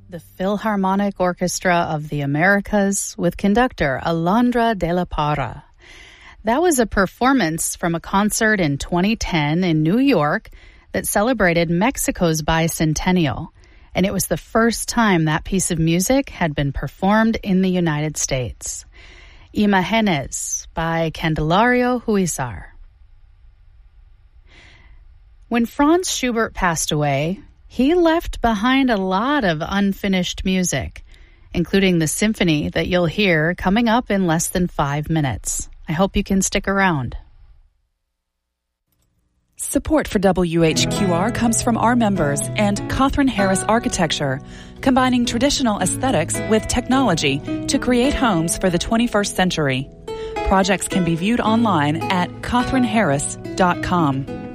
the Philharmonic Orchestra of the Americas with conductor Alondra de la Parra. That was a performance from a concert in 2010 in New York that celebrated Mexico's bicentennial, and it was the first time that piece of music had been performed in the United States. Imágenes by Candelario Huizar. When Franz Schubert passed away, he left behind a lot of unfinished music, including the symphony that you'll hear coming up in less than 5 minutes. I hope you can stick around. Support for WHQR comes from our members and Cawthron Harris Architecture, combining traditional aesthetics with technology to create homes for the 21st century. Projects can be viewed online at cawthronharris.com.